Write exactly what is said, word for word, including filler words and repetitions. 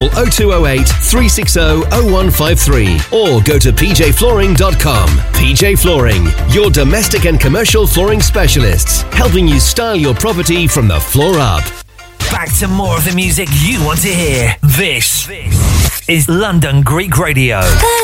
oh two oh eight, three six oh, oh one five three or go to p j flooring dot com. P J Flooring, your domestic and commercial flooring specialists, helping you style your property from the floor up. Back to more of the music you want to hear. This is London Greek Radio.